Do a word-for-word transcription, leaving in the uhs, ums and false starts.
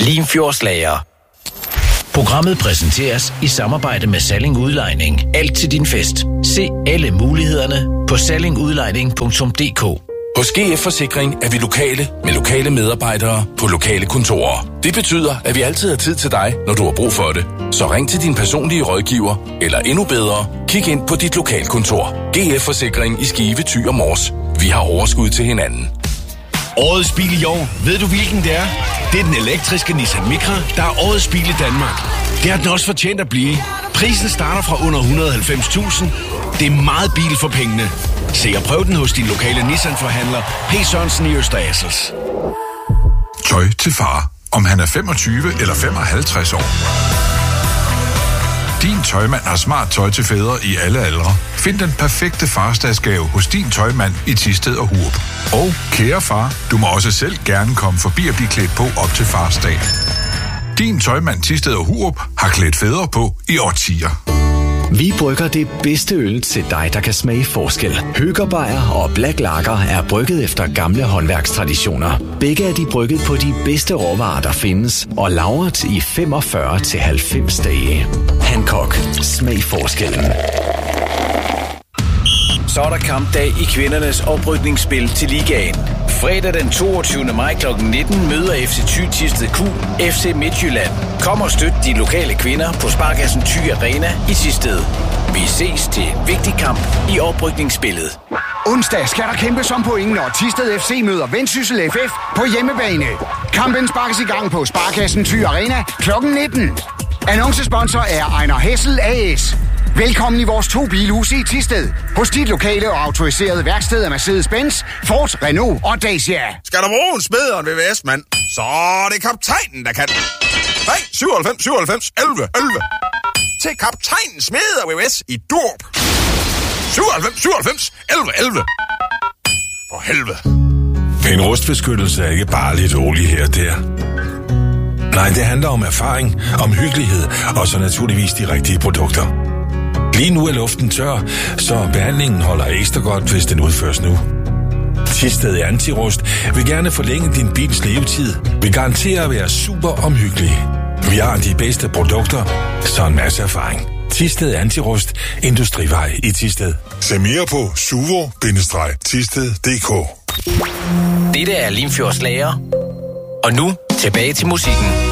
Limfjordslager. Programmet præsenteres i samarbejde med Salling Udlejning. Alt til din fest. Se alle mulighederne på salling udlejning punktum d k. Hos G F Forsikring er vi lokale med lokale medarbejdere på lokale kontorer. Det betyder, at vi altid har tid til dig, når du har brug for det. Så ring til din personlige rådgiver, eller endnu bedre, kig ind på dit lokalkontor. G F Forsikring i Skive, Thy og Mors. Vi har overskud til hinanden. Årets bil i år, ved du hvilken det er? Det er den elektriske Nissan Micra, der er årets bil i Danmark. Det har den også fortjent at blive. Prisen starter fra under et hundrede og halvfems tusind. Det er meget bil for pengene. Se og prøv den hos din lokale Nissan-forhandler, P. Sørensen i Øster Assels. Tøj til far, om han er femogtyve eller femoghalvtreds år. Din tøjmand har smart tøj til fædre i alle aldre. Find den perfekte farsdagsgave hos din tøjmand i Thisted og Hurup. Og kære far, du må også selv gerne komme forbi og blive klædt på op til farsdag. Din tøjmand Thisted og Hurup har klædt fædre på i årtier. Vi brygger det bedste øl til dig, der kan smage forskel. Høger Beyer og Black Lager er brygget efter gamle håndværkstraditioner. Begge er de brygget på de bedste råvarer, der findes, og lagret i femogfyrre til halvfems dage. Hancock. Smag forskellen. Så er der kampdag i kvindernes oprykningsspil til ligaen. Fredag den toogtyvende maj klokken nitten møder F C Thy Thisted Q F C Midtjylland. Kom og støt de lokale kvinder på Sparkassen Thy Arena i Thisted. Vi ses til en vigtig kamp i oprykningsspillet. Onsdag skal der kæmpes om point, når Thisted F C møder Vendsyssel F F på hjemmebane. Kampen sparkes i gang på Sparkassen Thy Arena klokken nitten. Annoncesponsor er Ejner Hessel A S. Velkommen i vores to bilhuse i Thisted. Hos dit lokale og autoriserede værksted af Mercedes-Benz, Ford, Renault og Dacia. Skal der bruge en smed og en V V S, mand? Så er det kaptajnen, der kan. Ring syvoghalvfems syvoghalvfems elleve elleve. Til kaptajnen smed og V V S i Durp. syvoghalvfems syvoghalvfems elleve elleve. For helvede. En rustbeskyttelse er ikke bare lidt olie her og der. Nej, det handler om erfaring, om hyggelighed og så naturligvis de rigtige produkter. Lige nu er luften tør, så behandlingen holder ekstra godt, hvis den udføres nu. Thisted Antirust vil gerne forlænge din bils levetid. Vi garanterer at være super omhyggelige. Vi har de bedste produkter, så en masse erfaring. Thisted Antirust, Industrivej i Thisted. Se mere på suvo bindestreg thisted punktum d k. Dette er Limfjordslager. Og nu tilbage til musikken.